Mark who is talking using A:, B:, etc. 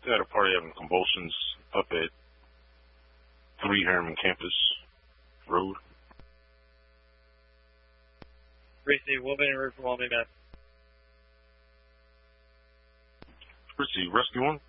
A: Had a party having convulsions up at 3 Harriman Campus Road.
B: Receive, Wilmington and Route for Wilmington.
A: Receive, Rescue 1.